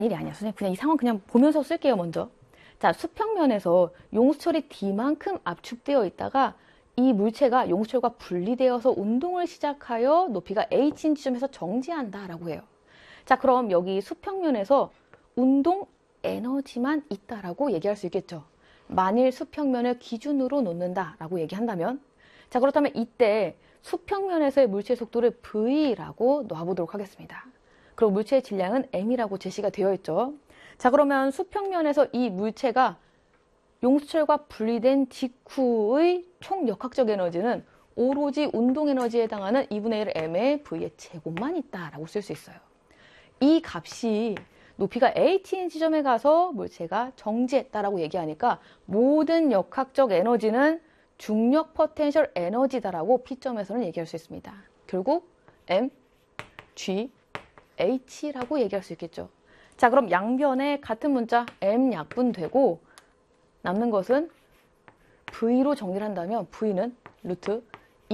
일이 아니야. 선생님 그냥 이 상황 그냥 보면서 쓸게요. 먼저. 자, 수평면에서 용수철이 D만큼 압축되어 있다가 이 물체가 용수철과 분리되어서 운동을 시작하여 높이가 H인 지점에서 정지한다 라고 해요. 자, 그럼 여기 수평면에서 운동 에너지만 있다라고 얘기할 수 있겠죠. 만일 수평면을 기준으로 놓는다 라고 얘기한다면, 자, 그렇다면 이때 수평면에서의 물체의 속도를 V라고 놔보도록 하겠습니다. 그리고 물체의 질량은 M이라고 제시가 되어 있죠. 자, 그러면 수평면에서 이 물체가 용수철과 분리된 직후의 총 역학적 에너지는 오로지 운동 에너지에 해당하는 2분의 1 M의 V의 제곱만 있다라고 쓸 수 있어요. 이 값이 높이가 H인 지점에 가서 물체가 정지했다라고 얘기하니까 모든 역학적 에너지는 중력 포텐셜 에너지다라고 P점에서는 얘기할 수 있습니다. 결국 M, G, H라고 얘기할 수 있겠죠. 자, 그럼 양변에 같은 문자 M 약분되고 남는 것은 V로 정리를 한다면 V는 루트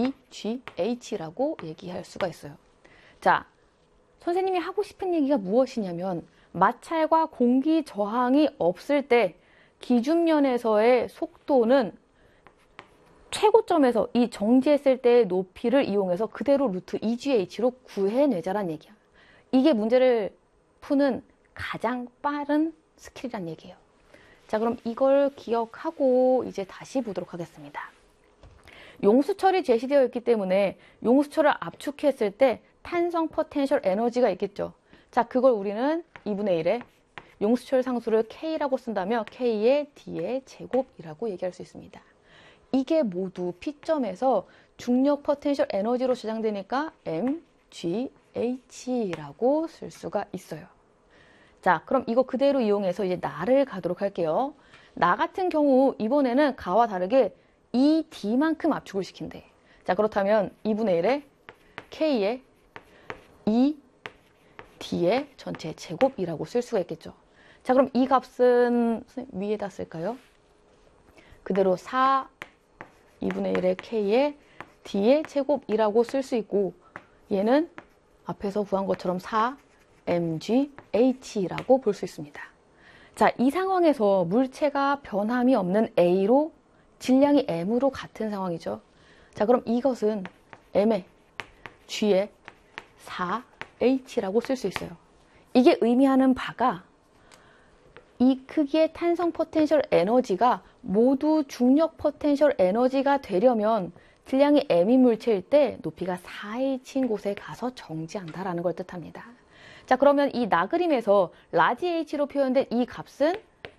EGH라고 얘기할 수가 있어요. 자, 선생님이 하고 싶은 얘기가 무엇이냐면 마찰과 공기 저항이 없을 때 기준면에서의 속도는 최고점에서 이 정지했을 때의 높이를 이용해서 그대로 루트 EGH로 구해내자란 얘기야. 이게 문제를 푸는 가장 빠른 스킬이란 얘기예요. 자, 그럼 이걸 기억하고 이제 다시 보도록 하겠습니다. 용수철이 제시되어 있기 때문에 용수철을 압축했을 때 탄성 포텐셜 에너지가 있겠죠. 자, 그걸 우리는 2분의 1의 용수철 상수를 K라고 쓴다면 K의 D의 제곱이라고 얘기할 수 있습니다. 이게 모두 P점에서 중력 포텐셜 에너지로 저장되니까 M, G, H라고 쓸 수가 있어요. 자, 그럼 이거 그대로 이용해서 이제 나를 가도록 할게요. 나 같은 경우 이번에는 가와 다르게 이 D만큼 압축을 시킨대. 자, 그렇다면 2분의 1의 K의 이 D의 전체 제곱이라고 쓸 수가 있겠죠. 자, 그럼 이 값은 위에다 쓸까요? 그대로 4 2분의 1의 K의 D의 제곱이라고 쓸 수 있고 얘는 앞에서 구한 것처럼 4 mgH라고 볼 수 있습니다. 자, 이 상황에서 물체가 변함이 없는 A로 질량이 M으로 같은 상황이죠. 자, 그럼 이것은 M의 G의 4H라고 쓸 수 있어요. 이게 의미하는 바가 이 크기의 탄성 포텐셜 에너지가 모두 중력 포텐셜 에너지가 되려면 질량이 M인 물체일 때 높이가 4H인 곳에 가서 정지한다라는 걸 뜻합니다. 자, 그러면 이 나그림에서 라지 H로 표현된 이 값은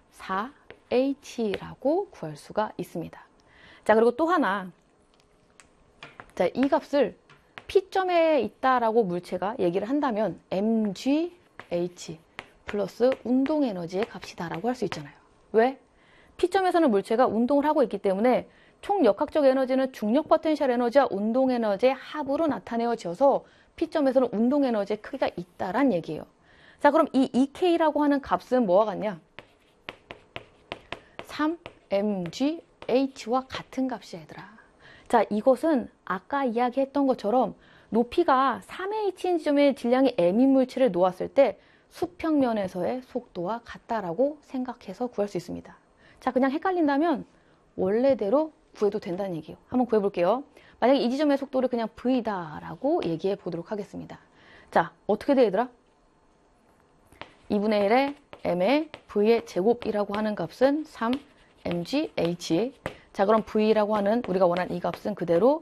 4H라고 구할 수가 있습니다. 자, 그리고 또 하나. 자, 이 값을 P점에 있다라고 물체가 얘기를 한다면 mgh 플러스 운동 에너지의 값이다라고 할 수 있잖아요. 왜? P점에서는 물체가 운동을 하고 있기 때문에 총 역학적 에너지는 중력 포텐셜 에너지와 운동 에너지의 합으로 나타내어져서 P점에서는 운동 에너지의 크기가 있다란 얘기예요. 자, 그럼 이 EK라고 하는 값은 뭐와 같냐? 3mgH와 같은 값이야, 얘들아. 자, 이것은 아까 이야기했던 것처럼 높이가 3H인 지점의 질량이 M인 물체를 놓았을 때 수평면에서의 속도와 같다라고 생각해서 구할 수 있습니다. 자, 그냥 헷갈린다면 원래대로 구해도 된다는 얘기예요. 한번 구해볼게요. 만약에 이 지점의 속도를 그냥 V다라고 얘기해 보도록 하겠습니다. 자, 어떻게 돼, 얘들아? 2분의 1의 M의 V의 제곱이라고 하는 값은 3mgh. 자, 그럼 V라고 하는 우리가 원하는 이 값은 그대로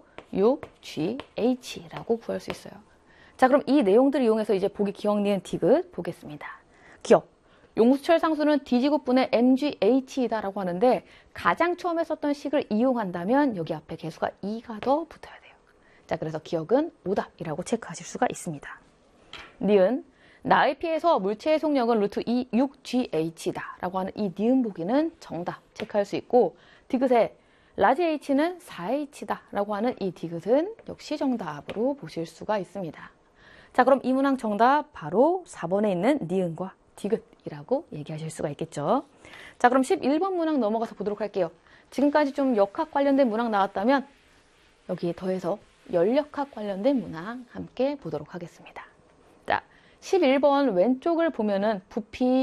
6gh라고 구할 수 있어요. 자, 그럼 이 내용들을 이용해서 이제 보기 기억, 니은, 디귿 보겠습니다. 기억. 용수철 상수는 D제곱분의 mgh이다라고 하는데 가장 처음에 썼던 식을 이용한다면 여기 앞에 개수가 2가 더 붙어야 돼요. 자, 그래서 기억은 오답이라고 체크하실 수가 있습니다. 니은. 나의 피에서 물체의 속력은 루트 2 6gh다 라고 하는 이 니은 보기는 정답 체크할 수 있고 디귿에 라지 h는 4h다 라고 하는 이 디귿은 역시 정답으로 보실 수가 있습니다. 자, 그럼 이 문항 정답 바로 4번에 있는 니은과 디귿이라고 얘기하실 수가 있겠죠. 자, 그럼 11번 문항 넘어가서 보도록 할게요. 지금까지 좀 역학 관련된 문항 나왔다면 여기에 더해서 열역학 관련된 문항 함께 보도록 하겠습니다. 자, 11번 왼쪽을 보면은 부피